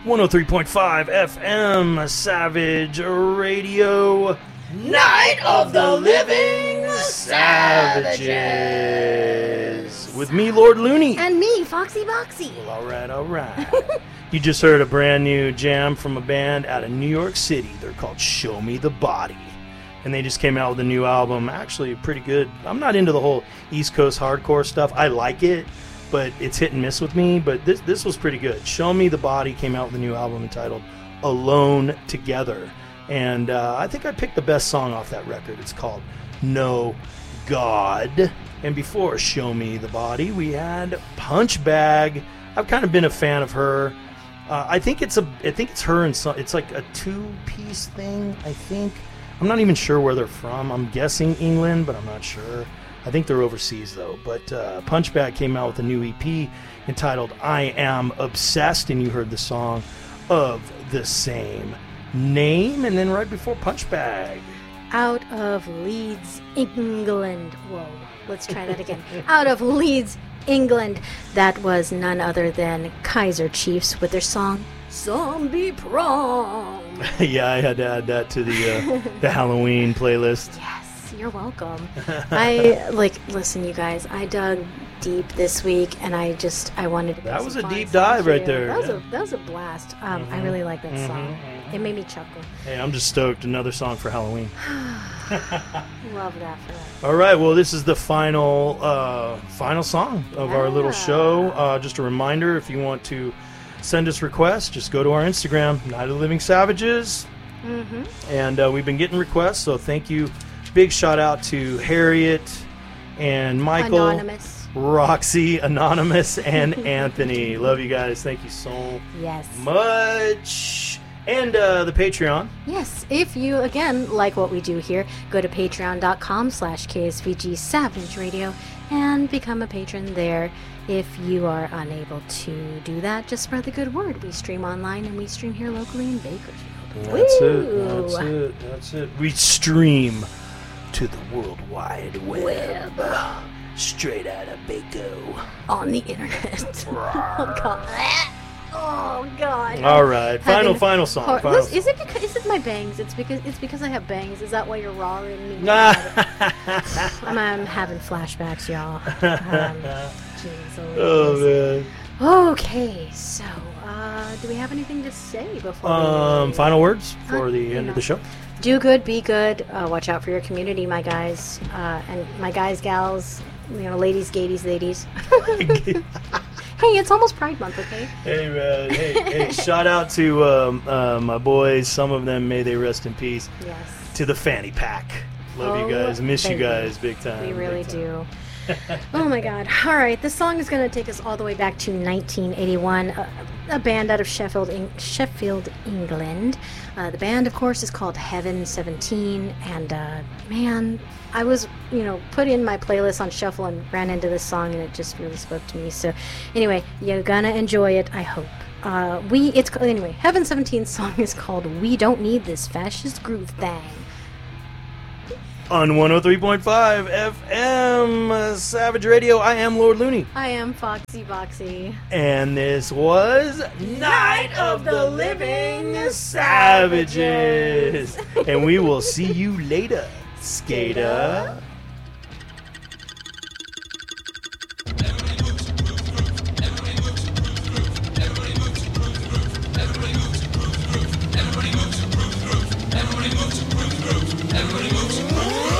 103.5 FM, Savage Radio, Night of the Living Savages. With me, Lord Looney. And me, Foxy Boxy. Well, all right. You just heard a brand new jam from a band out of New York City. They're called Show Me the Body. And they just came out with a new album. Actually, pretty good. I'm not into the whole East Coast hardcore stuff. I like it, but it's hit and miss with me. But this was pretty good. Show Me the Body came out with a new album entitled Alone Together. And I think I picked the best song off that record. It's called No God. And before Show Me the Body, we had Punch Bag. I've kind of been a fan of her. I think it's her and it's like a two-piece thing, I think. I'm not even sure where they're from. I'm guessing England, but I'm not sure. I think they're overseas, though. But Punchbag came out with a new EP entitled I Am Obsessed, and you heard the song of the same name. And then right before Punchbag, out of Leeds, England. Whoa, let's try that again. Out of Leeds, England. That was none other than Kaiser Chiefs with their song Zombie Prom. Yeah, I had to add that to the Halloween playlist. Yes, you're welcome. Listen, you guys, I dug deep this week, and I wanted to. That was a deep dive right there. That was a blast. I really like that song. It made me chuckle. Hey, I'm just stoked. Another song for Halloween. Love that for that. All right, well, this is the final song of our little show. Just a reminder, if you want to send us requests, just go to our Instagram, Night of the Living Savages. And we've been getting requests, so thank you. Big shout out to Harriet and Michael, Anonymous, Roxy, Anonymous, and Anthony. Love you guys. Thank you so much. And the Patreon. Yes, if you, again, like what we do here, go to patreon.com/KSVG Savage Radio and become a patron there. If you are unable to do that, just spread the good word. We stream online and we stream here locally in Bakersfield. That's it. We stream to the World Wide Web. Straight out of Baco. On the internet. Oh, God. Oh, God. All right. Final song. Is it my bangs? It's because I have bangs. Is that why you're rawring me? I'm having flashbacks, y'all. Jeez, oh, man. Okay, so do we have anything to say before final words for the end of the show? Do good, be good. Watch out for your community, my guys, and my guys, gals, ladies, gadies, ladies. Hey, it's almost Pride Month, okay? Hey, man. Hey, shout out to my boys. Some of them, may they rest in peace. Yes. To the Fanny Pack. Love you guys. Miss you guys big time. We really do. Oh, my God. All right. This song is going to take us all the way back to 1981. A band out of Sheffield, England. The band, of course, is called Heaven 17. And, man, I was, put in my playlist on shuffle and ran into this song, and it just really spoke to me. So, anyway, you're gonna enjoy it, I hope. Heaven 17's song is called We Don't Need This Fascist Groove Thing. On 103.5 FM, Savage Radio, I am Lord Looney. I am Foxy Boxy. And this was Night of the Living Savages. And we will see you later, Skater. Everybody